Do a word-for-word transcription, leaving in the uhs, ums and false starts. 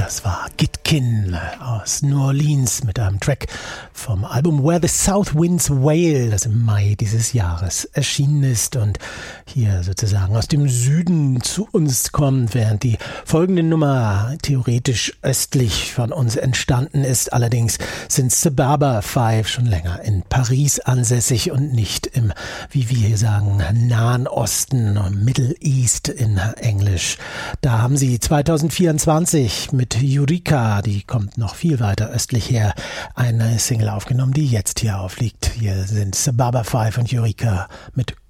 Das war Gitkin aus New Orleans mit einem Track vom Album Where the South Winds Wail, das im Mai dieses Jahres erschienen ist und hier sozusagen aus dem Süden zu uns kommt, während die folgende Nummer theoretisch östlich von uns entstanden ist. Allerdings sind Suburba Five schon länger in Paris ansässig und nicht im, wie wir hier sagen, Nahen Osten, Middle East in Englisch. Da haben sie zwanzig vierundzwanzig mit Eureka, die kommt noch viel weiter östlich her, eine Single aufgenommen, die jetzt hier aufliegt. Hier sind Suburba Five und Eureka mit